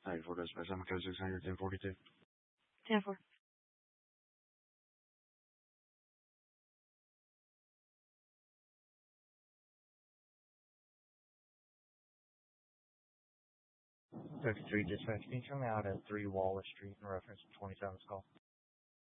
94 dispatch, I'm code 600, 1042. 10-4. Thirty-three dispatch. Can you tell me out at 3 Wallace Street in reference to 27's call?